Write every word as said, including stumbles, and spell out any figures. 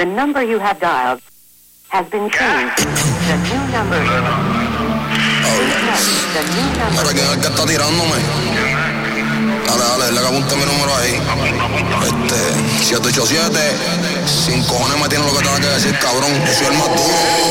The number you have dialed has been changed. The new number... The new number... ¿Para quién es el que está tirándome? Dale, dale, le apunta mi número ahí. Este, siete ocho siete, sin cojones me tiene lo que tenga que decir, cabrón. Yo soy el más duro.